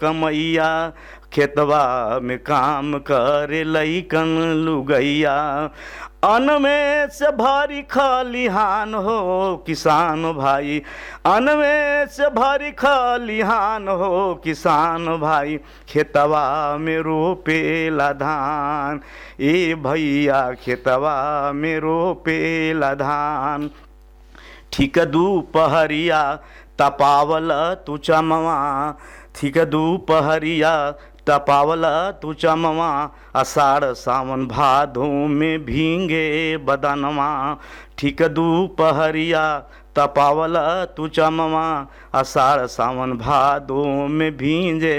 कमैया, खेतवा में काम करे लइकन लुगैया। अन्न में से भरी खलिहान हो किसान भाई, अन्न में से भरी खलिहान हो किसान भाई, खेतवा में रोपेला धान, ए भैया खेतवा में रोपेला धान। ठीक दुपहरिया तपावल तू चमवा, ठीक दुपहरिया तपावल तू चमवा, आषाढ़ सावन भादों में भींगे बदनवा। ठीक दुपहरिया तपावल तू चमवा, आषाढ़ सावन भादों में भींगे